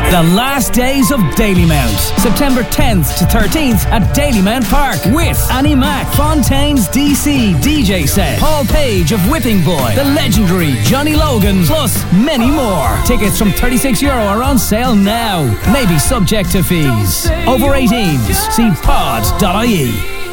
The last days of Dalymount. September 10th to 13th at Dalymount Park with Annie Mac, Fontaine's DC DJ set, Paul Page of Whipping Boy, the legendary Johnny Logan, plus many more. Tickets from €36 are on sale now. Maybe subject to fees. Over 18s. See pod.ie.